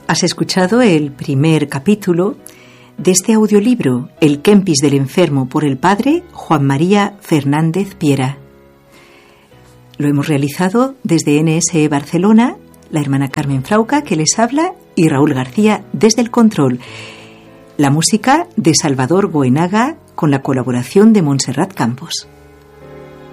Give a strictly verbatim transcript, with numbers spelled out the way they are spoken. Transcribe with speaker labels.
Speaker 1: Has escuchado el primer capítulo de este audiolibro, El Kempis del enfermo, por el padre Juan María Fernández Piera. Lo hemos realizado desde N S E Barcelona, la hermana Carmen Frauca, que les habla, y Raúl García desde el control. La música de Salvador Goenaga con la colaboración de Montserrat Campos.